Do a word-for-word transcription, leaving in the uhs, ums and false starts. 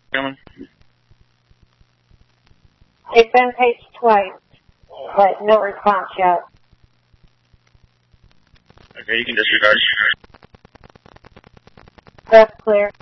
Coming. It's been paged twice, but no response yet. Okay, you can disregard. That's clear.